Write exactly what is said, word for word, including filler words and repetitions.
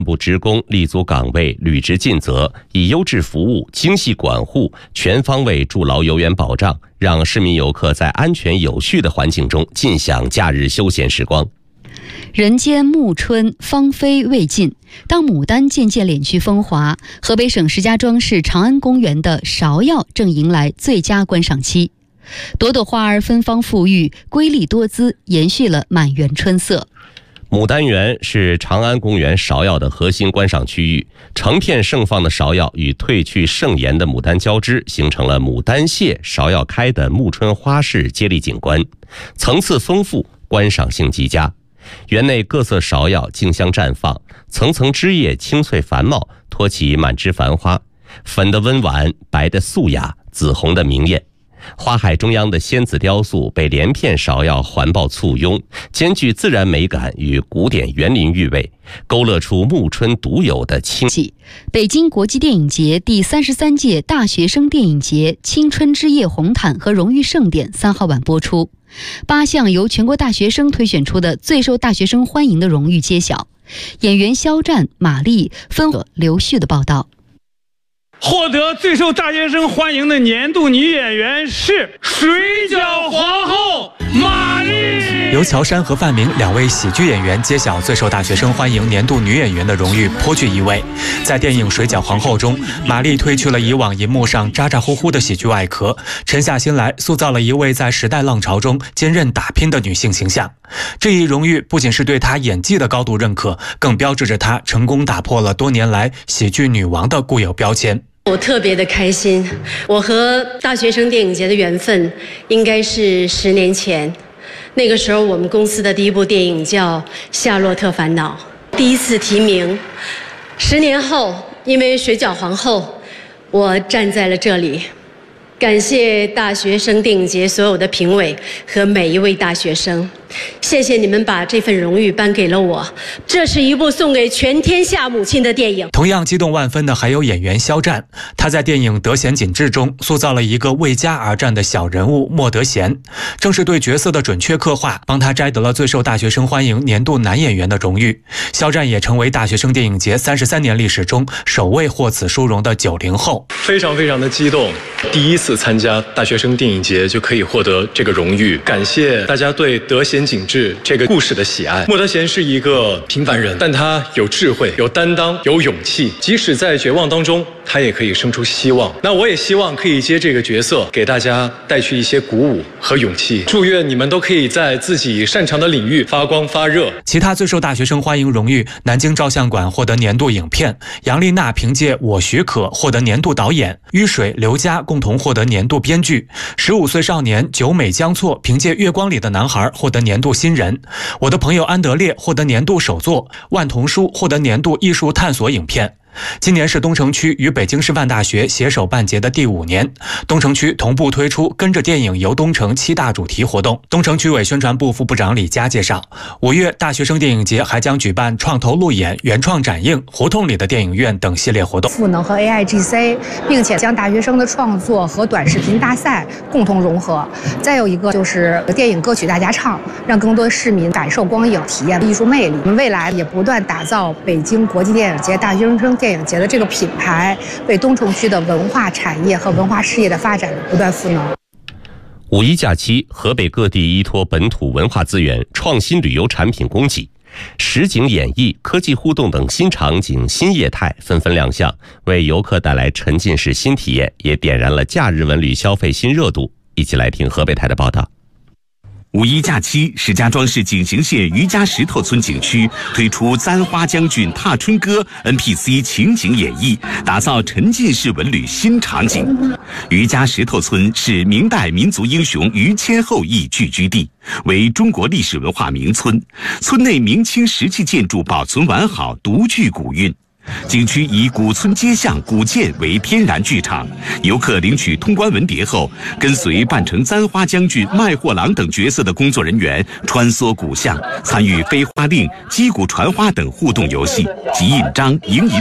部职工立足岗位，履职尽责，以优质服务、精细管护、全方位筑牢游园保障，让市民游客在安全有序的环境中尽享假日休闲时光。 人间暮春芳菲未尽，当牡丹渐渐敛去风华，河北省石家庄市长安公园的芍药正迎来最佳观赏期。朵朵花儿芬芳馥郁，瑰丽多姿，延续了满园春色。 牡丹园是长安公园芍药的核心观赏区域，成片盛放的芍药与褪去盛颜的牡丹交织，形成了牡丹谢、芍药开的暮春花市接力景观，层次丰富，观赏性极佳。园内各色芍药竞相绽放，层层枝叶青翠繁茂，托起满枝繁花，粉的温婉，白的素雅，紫红的明艳。花海中央的仙子雕塑被连片芍药环抱簇拥，兼具自然美感与古典园林韵味，勾勒出暮春独有的清气。 北京国际电影节第三十三届大学生电影节青春之夜红毯和荣誉盛典三号晚播出，八项由全国大学生推选出的最受大学生欢迎的荣誉揭晓。演员肖战、马丽分刘旭的报道。 获得最受大学生欢迎的年度女演员是水饺皇后马丽。 由乔杉和范明两位喜剧演员揭晓最受大学生欢迎年度女演员的荣誉颇具意味。在电影《水饺皇后》中，马丽褪去了以往银幕上咋咋呼呼的喜剧外壳，沉下心来塑造了一位在时代浪潮中坚韧打拼的女性形象。这一荣誉不仅是对她演技的高度认可，更标志着她成功打破了多年来喜剧女王的固有标签。 我特别的开心，我和大学生电影节的缘分应该是十年前，那个时候我们公司的第一部电影叫《夏洛特烦恼》，第一次提名。十年后，因为水饺皇后，我站在了这里。感谢大学生电影节所有的评委和每一位大学生，谢谢你们把这份荣誉颁给了我。这是一部送给全天下母亲的电影。 同样激动万分的还有演员肖战，他在电影《德贤锦志》中塑造了一个为家而战的小人物莫德贤，正是对角色的准确刻画，帮他摘得了最受大学生欢迎年度男演员的荣誉。肖战也成为大学生电影节三十三年历史中首位获此殊荣的九零后。 非常非常的激动，第一次参加大学生电影节就可以获得这个荣誉，感谢大家对《德贤锦志》这个故事的喜爱。莫德贤是一个平凡人，但他有智慧、有担当、有勇气，即使在绝望当中，他也可以生出希望。那我也希望可以接这个角色，给大家带去一些鼓舞和勇气。祝愿你们都可以在自己擅长的领域发光发热。 其他最受大学生欢迎荣誉，南京照相馆获得年度影片，杨丽娜凭借《我许可》获得年度导演，於水、刘佳共同获得年度编剧。十五岁少年久美江错凭借《月光里的男孩》获得年度新人，我的朋友安德烈获得年度首作，万童书获得年度艺术探索影片。今年是东城区与北京师范大学携手办节的第五年，东城区同步推出跟着电影游东城七大主题活动。东城区委宣传部副部长李佳介绍，五月大学生电影节还将举办创投路演、原创展映、胡同里的电影院等系列活动。 赋能和 A I G C， 并且将大学生的创作和短视频大赛共同融合。再有一个就是电影歌曲大家唱，让更多市民感受光影，体验艺术魅力。我们未来也不断打造北京国际电影节大学生电影节的这个品牌，为东城区的文化产业和文化事业的发展不断赋能。 五一假期，河北各地依托本土文化资源、创新旅游产品供给，实景演绎、科技互动等新场景、新业态纷纷亮相，为游客带来沉浸式新体验，也点燃了假日文旅消费新热度。一起来听河北台的报道。 五一假期，石家庄市景行县余家石头村景区推出《簪花将军踏春歌》N P C 情景演绎，打造沉浸式文旅新场景。余家石头村是明代民族英雄于谦后裔聚居地，为中国历史文化名村。村内明清石器建筑保存完好，独具古韵。景区以古村街巷、古建为天然剧场，游客领取通关文牒后，跟随扮成簪花将军、卖货郎等角色的工作人员穿梭古巷，参与飞花令、击鼓传花等互动游戏及印章、迎银。